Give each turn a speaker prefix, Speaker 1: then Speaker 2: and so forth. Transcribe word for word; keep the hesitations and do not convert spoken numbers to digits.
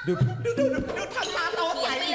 Speaker 1: ดู
Speaker 2: ดูดูดูดูทำตาโตใส